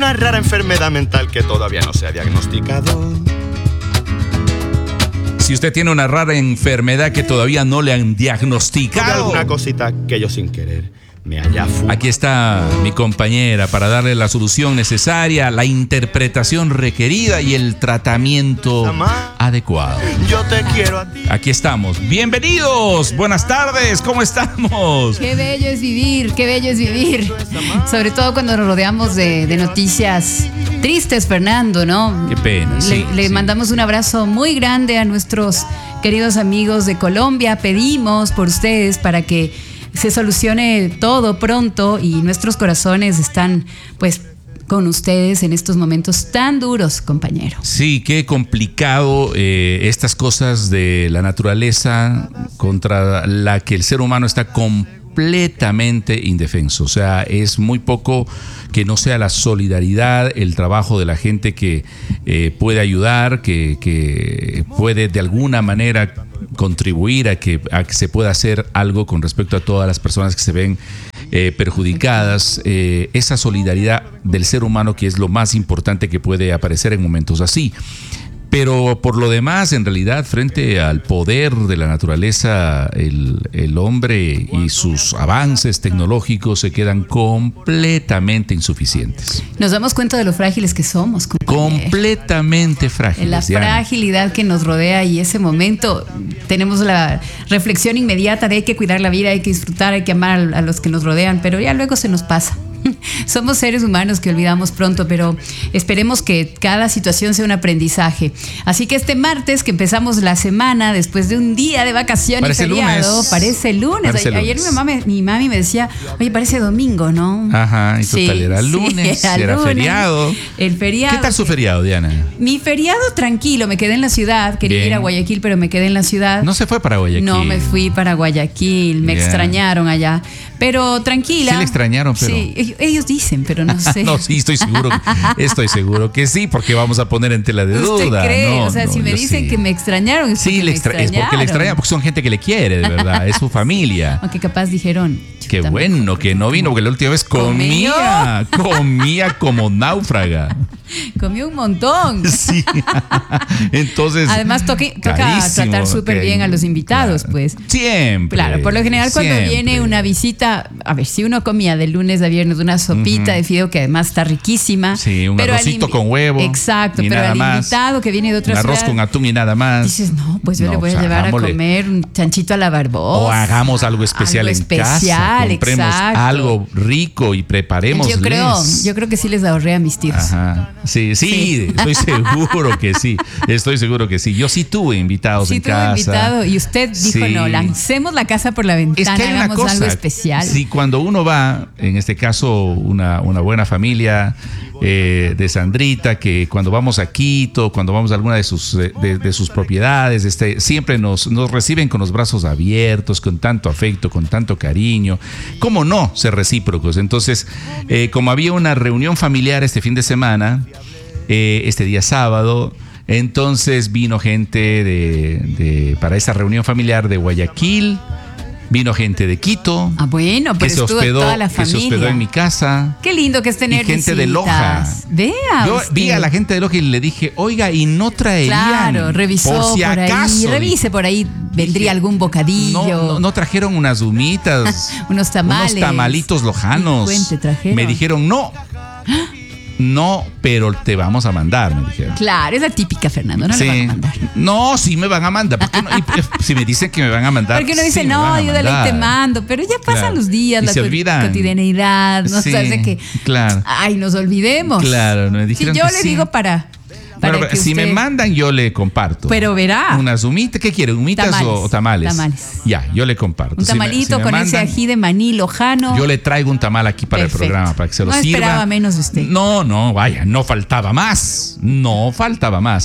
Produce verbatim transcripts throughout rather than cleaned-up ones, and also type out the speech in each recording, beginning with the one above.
alguna rara enfermedad mental que todavía no se ha diagnosticado. Si usted tiene una rara enfermedad que todavía no le han diagnosticado. Alguna cosita que yo sin querer me haya fumado. Aquí está mi compañera para darle la solución necesaria, la interpretación requerida y el tratamiento adecuado. Yo te quiero a ti. Aquí estamos. Bienvenidos. Buenas tardes. ¿Cómo estamos? Qué bello es vivir, qué bello es vivir. Sobre todo cuando nos rodeamos de, de noticias tristes, Fernando, ¿no? Qué pena. Sí, le le sí. mandamos un abrazo muy grande a nuestros queridos amigos de Colombia. Pedimos por ustedes para que se solucione todo pronto y nuestros corazones están pues con ustedes en estos momentos tan duros, compañero. Sí, qué complicado eh, estas cosas de la naturaleza contra la que el ser humano está completamente indefenso. O sea, es muy poco que no sea la solidaridad, el trabajo de la gente que eh, puede ayudar, que, que puede de alguna manera contribuir a que, a que se pueda hacer algo con respecto a todas las personas que se ven eh, perjudicadas. Eh, esa solidaridad del ser humano que es lo más importante que puede aparecer en momentos así. Pero por lo demás, en realidad, frente al poder de la naturaleza, el, el hombre y sus avances tecnológicos se quedan completamente insuficientes. Nos damos cuenta de lo frágiles que somos, compañero. Completamente frágiles. La Diana. Fragilidad que nos rodea y ese momento tenemos la reflexión inmediata de hay que cuidar la vida, hay que disfrutar, hay que amar a los que nos rodean, pero ya luego se nos pasa. Somos seres humanos que olvidamos pronto, pero esperemos que cada situación sea un aprendizaje. Así que este martes que empezamos la semana, después de un día de vacación parece y feriado, lunes. parece lunes. Parece A- Ayer lunes. mi mamá, mi mami me decía, oye, parece domingo, ¿no? Ajá, y Sí, total, era sí, lunes, era era lunes. feriado. El feriado. ¿Qué tal su feriado, Diana? Mi feriado tranquilo, me quedé en la ciudad, quería Bien. ir a Guayaquil, pero me quedé en la ciudad. No se fue para Guayaquil. No, me fui para Guayaquil, me Yeah. extrañaron allá, pero tranquila. Sí le extrañaron, pero- Sí, ellos- ellos dicen, pero no sé. No, sí, estoy seguro, estoy seguro que sí, porque vamos a poner en tela de ¿Usted duda. cree? No, o sea, no, si me yo dicen sí. que me extrañaron, es Sí, porque le me extra- es porque le extrañaron. extraña, porque son gente que le quiere, de verdad, es su familia. Aunque capaz dijeron. Qué chuta, bueno que no vino, porque la última vez comía, comía como náufraga. Comió un montón. Sí. Entonces. Además, toque- toca carísimo, tratar súper ok. bien a los invitados, Claro. pues. Siempre. Claro, por lo general cuando siempre. viene una visita, a ver, si uno comía de lunes a viernes una sopita de fideo que además está riquísima. Sí, un pero al arrocito invi- con huevo. Exacto, y pero nada al más. invitado que viene de otra Un arroz ciudad, con atún y nada más. dices, no, pues yo No, le voy o a sea, llevar hagámosle. a comer un chanchito a la barbosa. O hagamos algo especial Algo en especial, casa. Compremos exacto. algo rico y preparémosles. Yo creo, yo creo que sí les ahorré a mis tíos. Ajá. Sí, sí, Sí. estoy seguro que sí. Estoy seguro que sí. Yo sí tuve invitados Sí, en tuvo casa. invitado y usted dijo, Sí. no, lancemos la casa por la ventana, Es que hay una hagamos cosa, algo especial. si cuando uno va, en este caso una, una buena familia eh, de Sandrita, que cuando vamos a Quito, cuando vamos a alguna de sus, de, de sus propiedades, este, siempre nos, nos reciben con los brazos abiertos, con tanto afecto, con tanto cariño. ¿Cómo no ser recíprocos? Entonces, eh, como había una reunión familiar este fin de semana, eh, este día sábado, entonces vino gente de, de, para esa reunión familiar de Guayaquil, vino gente de Quito, Ah, bueno, que pero se estuvo hospedó, toda la que se familia. hospedó en mi casa. Qué lindo que es tener Y gente de visitas. Loja. Vea Yo usted. vi a la gente de Loja y le dije, oiga, ¿y no traerían? Claro, revisó por por, si acaso. ahí, revise por ahí, vendría Dije, algún bocadillo. No, no, no trajeron unas humitas, Unos tamales. unos tamalitos lojanos. Ni cuente trajeron. Me dijeron, no, no, pero te vamos a mandar, me dijeron. Claro, es la típica, Fernando, no Sí. le van a mandar. No, sí me van a mandar. ¿Por qué no? Y, eh, si me dicen que me van a mandar. Porque uno dice, sí me no, van a yo de ley te mandar. mando, pero ya pasan Claro. los días, Y la se co- olvidan. cotidianidad, no Sí, se hace que, claro. ay, nos olvidemos. Claro, me Si dijeron yo que le sí. digo para, para Bueno, que si usted- me mandan, yo le comparto. Pero verá. Unas humitas, ¿qué quiere? ¿Humitas Tamales, o, o tamales? tamales. Ya, yo le comparto. un Si me- tamalito si me con ese mandan, ají de maní lojano. yo le traigo un tamal aquí para Perfecto. el programa, para que se lo No sirva. esperaba menos de usted. No, no, vaya, no faltaba más. No faltaba más.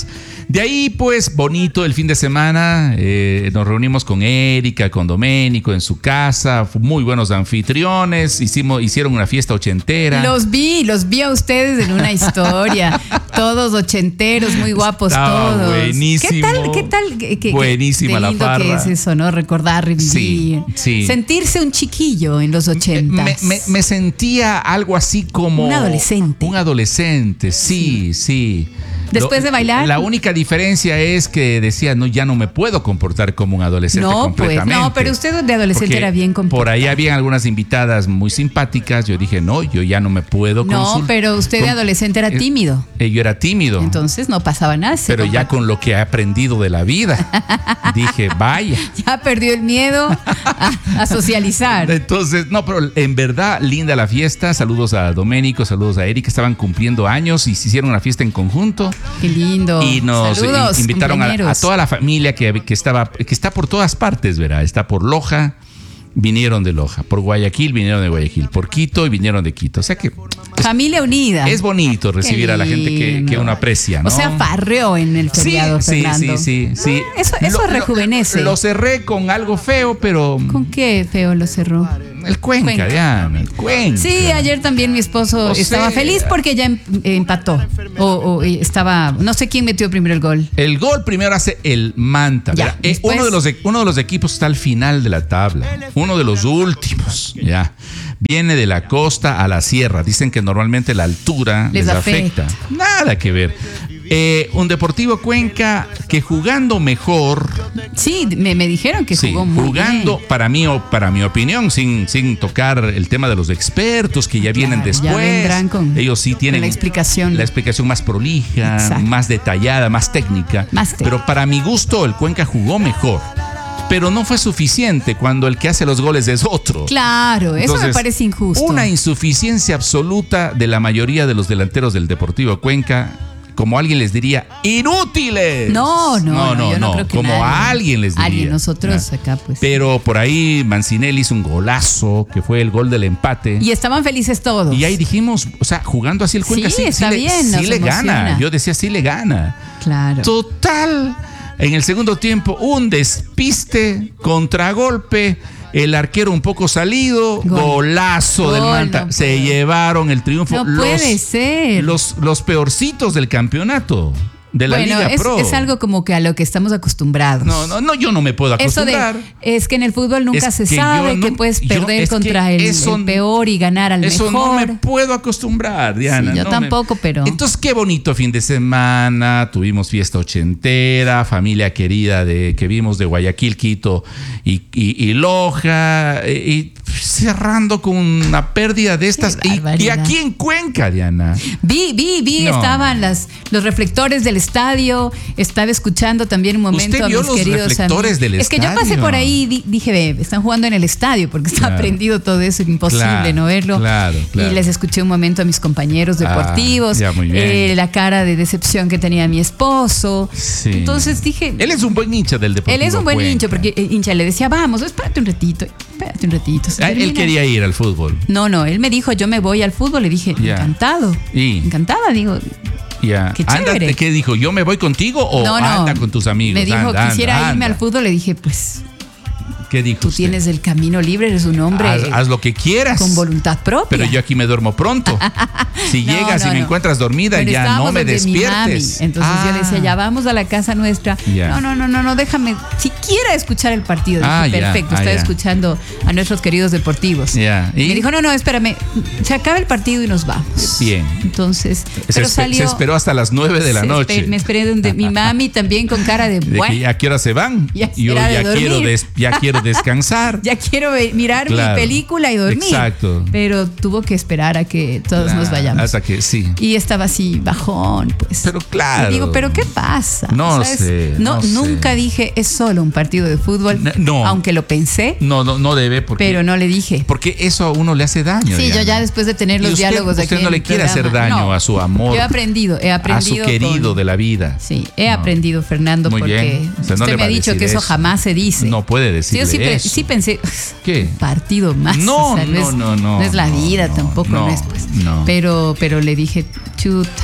De ahí, pues, bonito el fin de semana. Eh, nos reunimos con Erika, con Doménico en su casa. Muy buenos anfitriones. Hicimos, hicieron una fiesta ochentera. Los vi, los vi a ustedes en una historia. Todos ochenteros, muy guapos. Estaba todos. buenísimo. ¿Qué tal? ¿Qué tal? ¿Qué, qué, Buenísima de lindo la farra. que es eso, ¿no? Recordar, revivir. Sí, sí. Sentirse un chiquillo en los ochentas. Me, me, me sentía algo así como... Un adolescente. Un adolescente, sí, sí. Después Lo, de bailar. La única diferencia es que decía, no, ya no me puedo comportar como un adolescente No, pues, completamente. no, pero usted de adolescente Porque era bien comportado. por ahí habían algunas invitadas muy simpáticas. Yo dije, no, yo ya no me puedo No, consultar. pero usted de adolescente era tímido. Eh, yo era tímido. Entonces no pasaba nada. Pero ya con lo que he aprendido de la vida, dije, vaya. Ya perdió el miedo a, a socializar. Entonces, no, pero en verdad, linda la fiesta. Saludos a Doménico, saludos a Erika. Estaban cumpliendo años y se hicieron una fiesta en conjunto. Qué lindo. Y nos Saludos, invitaron a, a compañeros. toda la familia que, que estaba, que está por todas partes, ¿verdad? Está por Loja, vinieron de Loja. Por Guayaquil, vinieron de Guayaquil. Por Quito, y vinieron de Quito. O sea que Familia unida. es bonito recibir Qué a la gente que, que lindo. uno aprecia, ¿no? O sea, farreó en el Sí, feriado, sí, Fernando. sí, sí, sí. Ah, Eso, eso Lo- lo- rejuvenece. Lo, cerré con algo feo, pero ¿Con qué feo lo cerró? el Cuenca, Cuenca. Diana, el Cuenca. Sí, ayer también mi esposo O estaba sea, feliz porque ya em- empató. O, o estaba, no sé quién metió primero el gol. El gol primero hace el Manta. Ya, ¿verdad? Eh, después- uno, de los, e- uno de los equipos está al final de la tabla. Uno de los últimos. Ya. Viene de la costa a la sierra. Dicen que normalmente la altura les, Les afecta. afecta. Nada que ver. Eh, un Deportivo Cuenca que jugando mejor, Sí, me, me dijeron que sí, jugó muy jugando bien. para mí o para mi opinión, sin, sin tocar el tema de los expertos que ya vienen Claro, ya después. vendrán con- Ellos sí tienen con la explicación. la explicación más prolija, Exacto. más detallada, más técnica. Más técnica. Pero para mi gusto el Cuenca jugó mejor. Pero no fue suficiente cuando el que hace los goles es otro. Claro, eso me Entonces, parece injusto. Una insuficiencia absoluta de la mayoría de los delanteros del Deportivo Cuenca, como alguien les diría, inútiles. No, no, no, no, no, yo no no, creo que como nadie. a alguien les diría. Alguien, nosotros Ah. acá, pues. Pero por ahí Mancinelli hizo un golazo, que fue el gol del empate. Y estaban felices todos. Y ahí dijimos, o sea, jugando así el Cuenca, Sí, sí, sí está le, bien, sí nos le gana. emociona. Yo decía, sí le gana. Claro. Total. En el segundo tiempo, un despiste, contragolpe, el arquero un poco salido, Gol. golazo del Gol, Manta. no Se puede. llevaron el triunfo. No puede ser. Los, los peorcitos del campeonato, de la bueno, Liga es, Pro. es algo como que a lo que estamos acostumbrados. No, no, no, yo no me puedo Eso de, acostumbrar. es que en el fútbol nunca Es se que sabe yo no- que puedes yo- perder es que contra el, eso- el peor y ganar al Eso mejor. no me puedo acostumbrar, Diana. Sí, yo no me- tampoco, pero- Entonces, qué bonito fin de semana. Tuvimos fiesta ochentera, familia querida de que vimos de Guayaquil, Quito y, y- y Loja. eh, Y cerrando con una pérdida de estas. Qué Y, y barbaridad. aquí en Cuenca, Diana. Vi, vi, vi, No. estaban las, los reflectores del estadio, estaba escuchando también un momento ¿Usted a vio mis los queridos reflectores amigos. del Es que yo pasé estadio? por ahí y di- dije, ve, están jugando en el estadio porque está Claro. prendido todo eso, imposible Claro, no verlo. claro, claro. Y les escuché un momento a mis compañeros deportivos, Ah, ya, muy bien. eh, la cara de decepción que tenía mi esposo. Sí. Entonces dije, Él es un buen hincha del Deportivo él es un buen Cuenca. hincha porque el hincha le decía, vamos, espérate un ratito, espérate un ratito. se Ah, Él termina". quería ir al fútbol. No, no, él me dijo, yo me voy al fútbol. Le dije, Ya. encantado. Y- Encantada, digo. Ya. Qué Anda, chévere. ¿qué dijo? ¿Yo me voy contigo o no, no. anda con tus amigos? Me dijo, Anda, quisiera anda, irme anda. al fútbol. Le dije, pues ¿Qué dijo tú usted? tienes el camino libre, eres un hombre Haz, haz lo que quieras. con voluntad propia. Pero yo aquí me duermo pronto. Si No, llegas no, y me no. encuentras dormida, Pero ya estábamos no me donde mi despiertes. mami. Entonces yo le decía, Ah. ya vamos a la casa nuestra. Ya. No, no, no, no, no, déjame siquiera escuchar el partido. Dije, Ah, ya, perfecto, ah, está ya. escuchando a nuestros queridos deportivos. Ya. ¿Y? Me dijo, no, no, espérame, se acaba el partido y nos vamos. Bien. Entonces, Se, pero espe- salió. se esperó hasta las nueve de la se noche. espe- me esperé donde mi mami también con cara de, De bueno, que ya a qué hora se van. Ya Yo será de ya dormir. quiero, des- ya quiero descansar. ya quiero ve- mirar Claro. mi película y dormir. Exacto. Pero tuvo que esperar a que todos nos vayamos. Hasta que sí. Y estaba así bajón, pues. Pero claro. Y digo, ¿pero qué pasa? No sé, no sé. Nunca dije, es solo un partido de fútbol. No, no. Aunque lo pensé, No, no, no debe porque, pero no le dije. porque eso a uno le hace daño. Sí, yo Diana. ya después de tener Y los usted- diálogos de usted aquí no en le el quiere hacer programa, daño no. a su amor. Yo he aprendido, he a aprendido. su querido con- de la vida. Sí, he No. aprendido, Fernando, Muy porque bien. O sea, no usted le me va ha a dicho decir que eso eso. jamás se dice. No puede Sí, decirle yo sí, pe- eso. sí pensé, ¿Qué? partido más. No, o sea, no, es, no, no, es la no, vida, no, tampoco no, no es pues. no. Pero, pero le dije, chuta,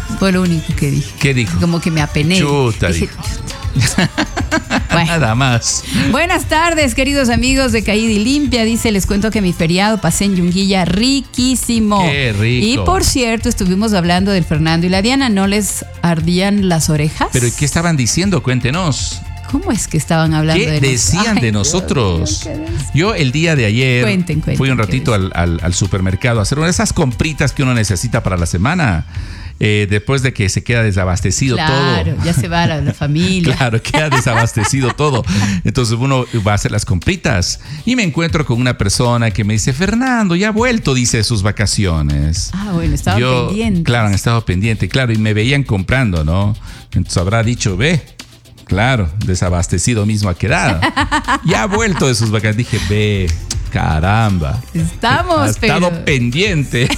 Fue lo único que dije. ¿Qué dijo? Como que me apené. Chuta, Dije, dijo. Bueno. Nada más. Buenas tardes, queridos amigos de Caída y Limpia. Dice, les cuento que mi feriado pasé en Yunguilla riquísimo. Qué rico. Y por cierto, estuvimos hablando del Fernando y la Diana. ¿No les ardían las orejas? ¿Pero qué estaban diciendo? Cuéntenos. ¿Cómo es que estaban hablando ¿Qué de nos- decían Ay, de Dios nosotros? mío, ¿qué decían? Yo el día de ayer Cuenten, cuenten, fui un ¿qué ratito al, al- al supermercado a hacer una de esas compritas que uno necesita para la semana. Eh, después de que se queda desabastecido Claro, todo. ya se va la, la familia. Claro, queda desabastecido todo. Entonces uno va a hacer las compritas y me encuentro con una persona que me dice, Fernando, ya ha vuelto, dice, de sus vacaciones. Ah, bueno, estaba Yo, pendiente. Claro, han estado pendiente, claro, y me veían comprando, ¿no? Entonces habrá dicho, ve, claro, desabastecido mismo ha quedado. Ya ha vuelto de sus vacaciones. Dije, ve, caramba. Estamos, ha estado pero pendiente.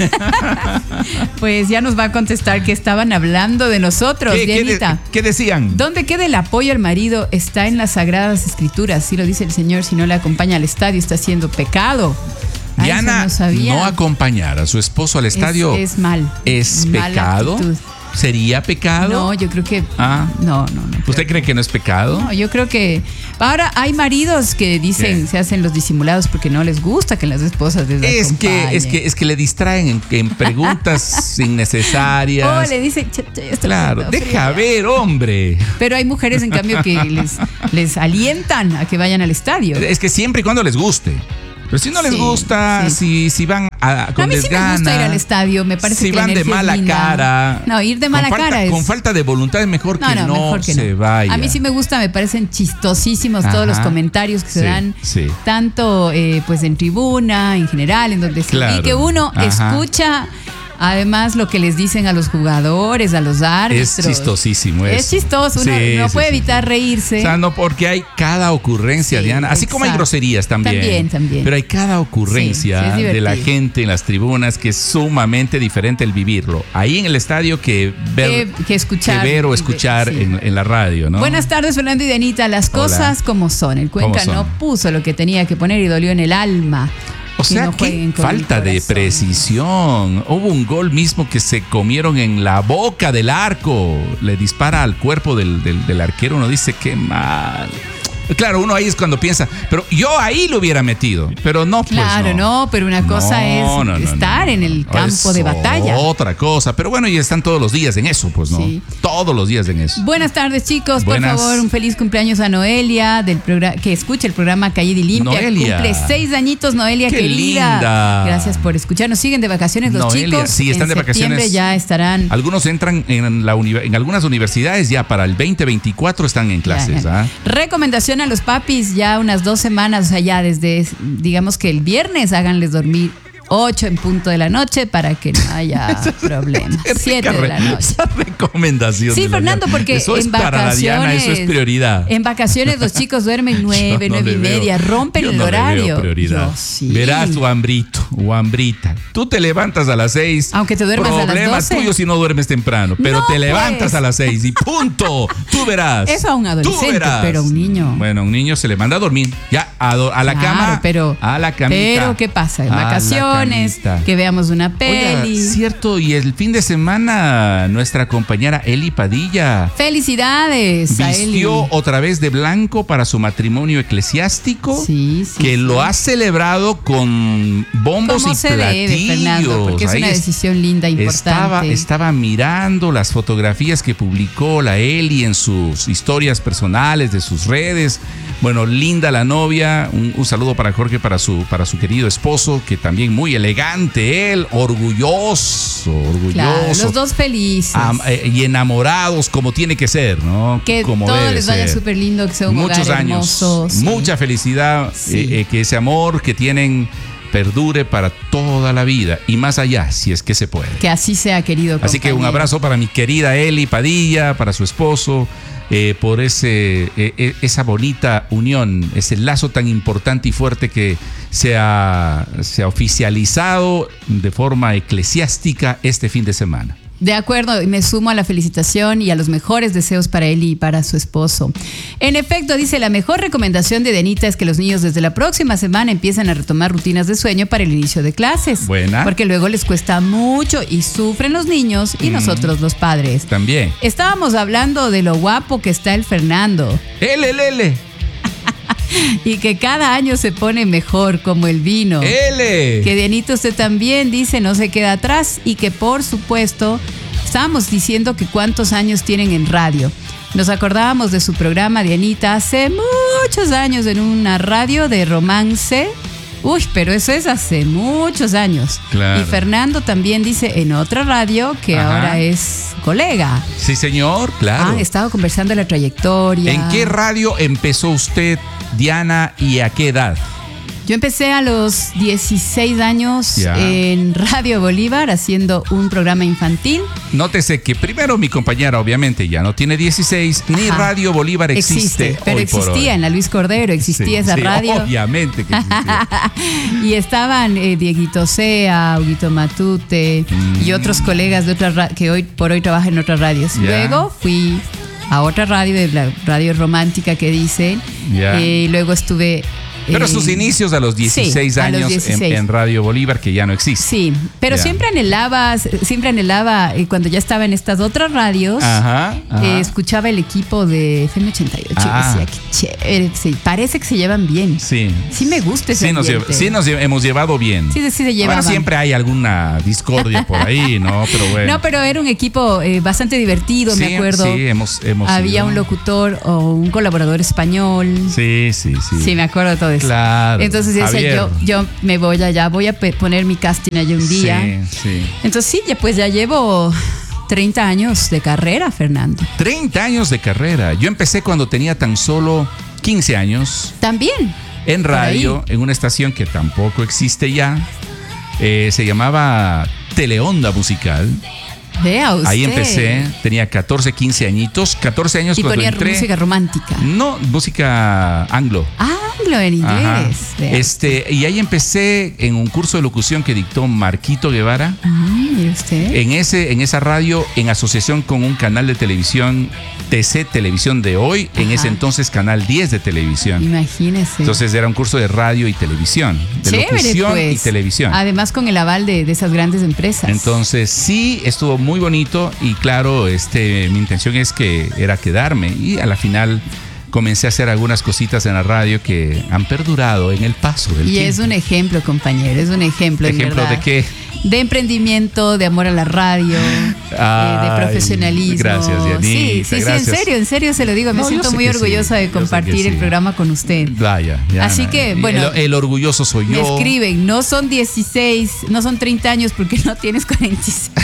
pues ya nos va a contestar que estaban hablando de nosotros, ¿Qué, qué de- Dianita. qué decían? ¿Dónde queda el apoyo al marido? Está en las Sagradas Escrituras. Sí lo dice el Señor, si no le acompaña al estadio está haciendo pecado. Ay, Diana, eso no sabía. no acompañar a su esposo al estadio Es, es mal. ¿es Mala pecado? actitud. ¿Sería pecado? No, yo creo que... Ah. No, no, no. ¿Usted cree que no es pecado? No, yo creo que ahora hay maridos que dicen, ¿Qué? se hacen los disimulados porque no les gusta que las esposas les Es que, acompañen. es que es que le distraen en, en preguntas innecesarias. Oh, le dicen, "Ch- ch- ya está Claro, haciendo deja frío". ver, hombre. Pero hay mujeres, en cambio, que les, les alientan a que vayan al estadio. Es que siempre y cuando les guste. Pero si no les Sí, gusta, sí. si, si van a, No, con a mí sí me desgana, gusta ir al estadio, me parece si que la van de energía es mala linda. cara. No, ir de con mala falta- cara es... Con falta de voluntad es mejor que No, no, no, mejor que se no. vaya. A mí sí me gusta, me parecen chistosísimos todos los Ajá. comentarios que se Sí, dan, sí. tanto eh, pues en tribuna, en general, en donde se- Claro. y que uno Ajá. escucha además lo que les dicen a los jugadores, a los árbitros. Es chistosísimo eso. Es chistoso, uno Sí, no sí, puede sí. evitar reírse. O sea, no, porque hay cada ocurrencia, Sí, Diana. Así como hay exacto. groserías también. También, también. Pero hay cada ocurrencia Sí, sí, es de la divertido. gente en las tribunas que es sumamente diferente el vivirlo. Ahí en el estadio que ver, Que- que escuchar. que ver o escuchar Sí. en, en la radio, ¿no? Buenas tardes, Fernando y Denita. Las Hola. cosas como son. El Cuenca ¿Cómo son? no puso lo que tenía que poner y dolió en el alma. O Que sea, no qué jueguen con falta el de corazón. precisión. Hubo un gol mismo que se comieron en la boca del arco. Le dispara al cuerpo del, del, del arquero. Uno dice, qué mal. Claro, uno ahí es cuando piensa, pero yo ahí lo hubiera metido, pero no, pues Claro, no. no, pero una cosa es estar en el campo Es de batalla. Otra cosa, pero bueno, y están todos los días en eso, pues no. Sí. Todos los días en eso. Buenas tardes, chicos. Buenas. Por favor, un feliz cumpleaños a Noelia, del programa que escucha el programa Caída y Limpia. Noelia. Cumple seis añitos, Noelia, Qué querida. linda. Gracias por escucharnos. Siguen de vacaciones los Noelia, chicos. sí, están en de septiembre vacaciones. ya estarán. Algunos entran en, la uni- en algunas universidades ya para el veinte veinticuatro están en clases. Ya, ya. ¿Ah? Recomendación a los papis, ya unas dos semanas, o sea, ya desde, digamos que el viernes, háganles dormir ocho en punto de la noche para que no haya problemas. siete de la noche. Esa recomendación. Sí, de la Fernando, Diana. porque eso es en para la vacaciones, Diana, eso es prioridad. En vacaciones los chicos duermen nueve, Yo no nueve y le veo- media, rompen yo el no le veo horario. prioridad. Yo sí. Verás tu hambrito o hambrita. Tú te levantas a las seis. Aunque te duermas a las Problema doce. tuyo si no duermes temprano. Pero No, te pues. levantas a las seis y punto. Tú verás. Eso a un Tú adolescente, verás. pero a un niño. Bueno, a un niño se le manda a dormir. Ya, a, do- a la Claro, cama. pero, a la camita. pero ¿qué pasa? En A la vacaciones, camita. que veamos una Oiga, peli. cierto, y el fin de semana nuestra compañera Eli Padilla Felicidades a Eli. vistió otra vez de blanco para su matrimonio eclesiástico, Sí, sí, que sí. lo ha celebrado con bombos ¿Cómo y se platillos. debe, Fernando? Porque es Ahí una es- decisión linda, importante. Estaba, estaba mirando las fotografías que publicó la Eli en sus historias personales de sus redes. Bueno, linda la novia. Un, un saludo para Jorge, para su, para su querido esposo, que también muy elegante él, orgulloso, orgulloso. Claro, los dos felices. Am- eh, y enamorados como tiene que ser, ¿no? que como todo debe les vaya ser. súper lindo, que sea un Muchos hogar años, hermoso. Sí. mucha felicidad, Sí. eh, eh, que ese amor que tienen perdure para toda la vida y más allá, si es que se puede. Que así sea, querido. Así que un compañero. abrazo para mi querida Eli Padilla, para su esposo, eh, por ese, eh, eh, esa bonita unión, ese lazo tan importante y fuerte que se ha, se ha oficializado de forma eclesiástica este fin de semana. De acuerdo, y me sumo a la felicitación y a los mejores deseos para él y para su esposo. En efecto, dice, la mejor recomendación de Dianita es que los niños desde la próxima semana empiecen a retomar rutinas de sueño para el inicio de clases. Buena. Porque luego les cuesta mucho y sufren los niños y mm. nosotros los padres. También. Estábamos hablando de lo guapo que está el Fernando. L, L, L. Y que cada año se pone mejor como el vino. L. Que Dianita, usted también dice no se queda atrás y que por supuesto estábamos diciendo que cuántos años tienen en radio. Nos acordábamos de su programa, Dianita, hace muchos años en una radio de romance. Uy, pero eso es hace muchos años. Claro. Y Fernando también dice en otra radio que Ajá. ahora es colega. Sí, señor, claro. Ah, estaba conversando de la trayectoria. ¿En qué radio empezó usted, Diana, y a qué edad? Yo empecé a los dieciséis años Ya. en Radio Bolívar haciendo un programa infantil. Nótese que primero mi compañera obviamente ya no tiene dieciséis, ni Ajá. Radio Bolívar existe, Existe, pero hoy por hoy. existía en la Luis Cordero, existía Sí, esa sí, radio. obviamente que existía. Y estaban eh, Dieguito Sea, Huguito Matute Mm. y otros colegas de otras ra- que hoy por hoy trabajan en otras radios. Ya. Luego fui a otra radio, de la radio romántica que dicen. Ya. Eh, y luego estuve... Pero eh, sus inicios a los dieciséis sí, a los años dieciséis. En, en Radio Bolívar, que ya no existe. Sí, pero Ya. siempre anhelaba, siempre anhelaba, eh, cuando ya estaba en estas otras radios, Ajá, ajá. eh, escuchaba el equipo de F M ochenta y ocho Ah. y decía, qué chévere, sí, parece que se llevan bien. Sí. Sí me gusta ese Sí nos, ambiente. lle- sí nos lle- hemos llevado bien. Sí, sí se llevaban. Bueno, siempre hay alguna discordia por ahí, ¿no? Pero bueno. No, pero era un equipo eh, bastante divertido, Sí, me acuerdo. Sí, hemos, hemos Había ido. un locutor o un colaborador español. Sí, sí, sí. Sí, me acuerdo de todo eso. Claro. Entonces yo decía, Javier. yo, yo me voy allá, voy a pe- poner mi casting allá un día. Sí, sí. Entonces sí, ya pues ya llevo treinta años de carrera, Fernando. treinta años de carrera. Yo empecé cuando tenía tan solo quince años También. en Por radio, en una estación que tampoco existe ya. Eh, se llamaba Teleonda Musical. Vea usted. Ahí empecé, tenía catorce, quince añitos. catorce años Y cuando ponía entré. música romántica. No, música anglo. Anglo en Ajá. inglés. Vea. Este, y ahí empecé en un curso de locución que dictó Marquito Guevara. Ah, mire usted. En, ese, en esa radio, en asociación con un canal de televisión, T C Televisión de hoy, en Ajá. ese entonces Canal diez de televisión. Imagínese. Entonces era un curso de radio y televisión, de Chévere, locución pues. y televisión. Además con el aval de, de esas grandes empresas. Entonces sí, estuvo muy bonito y claro, este, mi intención es que era quedarme y a la final comencé a hacer algunas cositas en la radio que han perdurado en el paso del Y tiempo. es un ejemplo, compañero, es un ejemplo. en ¿Ejemplo verdad. de qué? De emprendimiento, de amor a la radio, eh, de Ay, profesionalismo. gracias, Dianita, Sí, sí, sí, gracias. en serio, en serio se lo digo. Me No, yo siento sé muy que orgullosa sí, de yo sé que compartir el sí. programa con usted. Vaya, ya, Así no. que, Y bueno, el, el orgulloso soy Me yo. escriben, no son dieciséis, no son treinta años porque no tienes cuarenta y seis.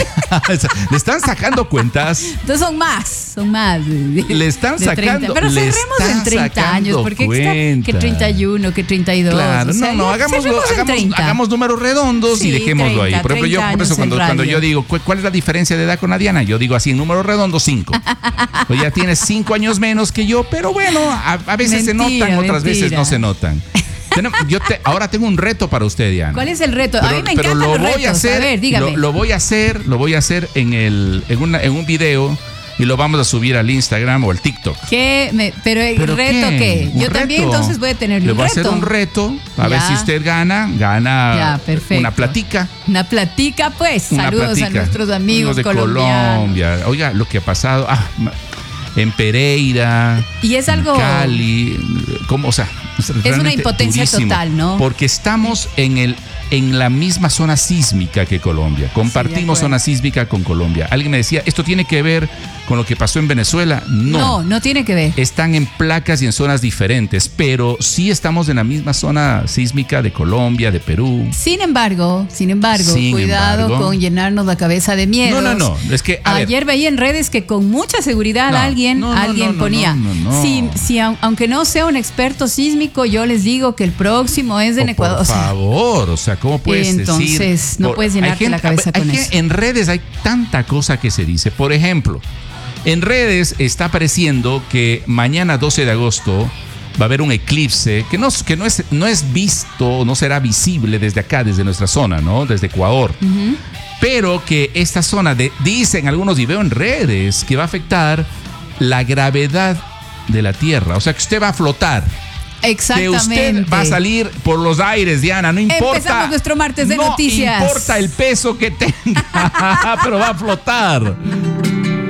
Le están sacando cuentas. Entonces son más, son más. de- Le están de treinta. sacando- Pero le cerremos en están treinta años, sacando porque está que cuenta. treinta y uno, que treinta y dos. Claro, o sea, no, no, ya hagámoslo, cerremos en hagamos, treinta. hagamos números redondos Sí, y dejémoslo ahí. treinta, Por ejemplo, yo, treinta por eso años cuando, en cuando radio. yo digo, ¿cu- ¿cuál es la diferencia de edad con la Diana? Yo digo así, en números redondos, cinco. Pues ya tienes cinco años menos que yo, pero bueno, a, a veces se Mentira, notan, otras veces mentira. no se notan. Tenemos- Yo te, ahora tengo un reto para usted, Diana. ¿Cuál es el reto? Pero, a mí me pero encantan lo los voy retos. a hacer, ver, dígame. Lo, lo voy a hacer, lo voy a hacer en el, en, una, en un video y lo vamos a subir al Instagram o al TikTok. ¿Qué? Me- pero el ¿Pero reto qué? Un Yo también reto. entonces voy a tener Le un voy a reto. hacer un reto a ver Ya. si usted gana, gana Ya, perfecto. una platica. Una platica, pues. Una Saludos platica. a nuestros amigos de colombianos. Colombia. Oiga, lo que ha pasado ah, ma- en Pereira, Y es algo- en Cali, ¿cómo? O sea, es, una realmente impotencia durísimo, total, ¿no? Porque estamos en el en la misma zona sísmica que Colombia. Compartimos acuerdo. zona sísmica con Colombia. Alguien me decía, ¿esto tiene que ver con lo que pasó en Venezuela? No. No, no tiene que ver. Están en placas y en zonas diferentes, pero sí estamos en la misma zona sísmica de Colombia, de Perú. Sin embargo, sin embargo, Sin cuidado embargo. con llenarnos la cabeza de miedo. No, no, no. Es que, a ver. Ayer veía en redes que con mucha seguridad No, alguien, no, no, alguien no, no, ponía. no, no, no. Si, si au- aunque no sea un experto sísmico, yo les digo que el próximo es en Oh, Ecuador. por O sea, favor, o sea, ¿cómo puedes Entonces, decir? no puedes hay llenarte la cabeza hay con que- eso. En redes hay tanta cosa que se dice. Por ejemplo, en redes está apareciendo que mañana doce de agosto va a haber un eclipse que no, que no, es, no es visto, no será visible desde acá, desde nuestra zona, ¿no? Desde Ecuador. pero que esta zona, de, dicen algunos y veo en redes, que va a afectar la gravedad de la Tierra. O sea, que usted va a flotar. Exactamente. Que usted va a salir por los aires, Diana, no importa. Empezamos nuestro martes de no noticias. No importa el peso que tenga, pero va a flotar.